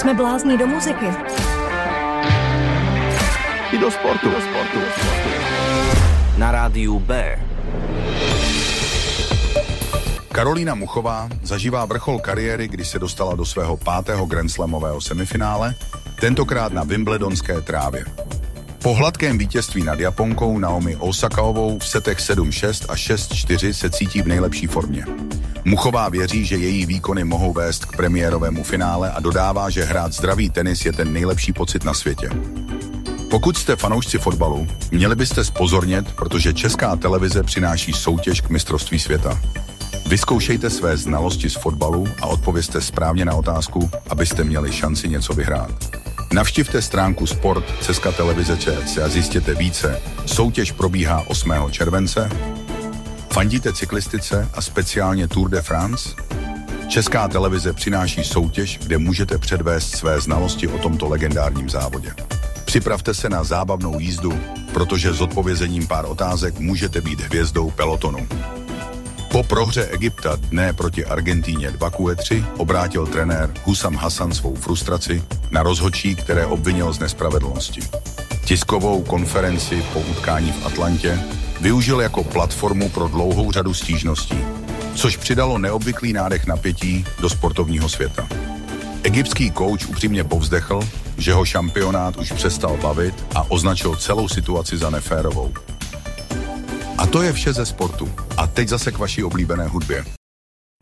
Jsme blázni do muziky. I do sportu. Na rádiu B. Karolína Muchová zažívá vrchol kariéry, když se dostala do svého 5. grandslamového semifinále, tentokrát na wimbledonské trávě. Po hladkém vítězství nad Japonkou Naomi Osakaovou v setech 7-6 a 6-4 se cítí v nejlepší formě. Muchová věří, že její výkony mohou vést k premiérovému finále a dodává, že hrát zdravý tenis je ten nejlepší pocit na světě. Pokud jste fanoušci fotbalu, měli byste zpozornět, protože Česká televize přináší soutěž k mistrovství světa. Vyzkoušejte své znalosti z fotbalu a odpovězte správně na otázku, abyste měli šanci něco vyhrát. Navštivte stránku sport.cskatelevize.cz a zjistěte více. Soutěž probíhá 8. července. Fandíte cyklistice a speciálně Tour de France? Česká televize přináší soutěž, kde můžete předvést své znalosti o tomto legendárním závodě. Připravte se na zábavnou jízdu, protože s odpovězením pár otázek můžete být hvězdou pelotonu. Po prohře Egypta dne proti Argentíně 2-3 obrátil trenér Husam Hasan svou frustraci na rozhodčí, které obvinil z nespravedlnosti. Tiskovou konferenci po utkání v Atlantě využil jako platformu pro dlouhou řadu stížností, což přidalo neobvyklý nádech napětí do sportovního světa. Egyptský kouč upřímně povzdechl, že ho šampionát už přestal bavit a označil celou situaci za neférovou. A to je vše ze sportu. A teď zase k vaší oblíbené hudbě.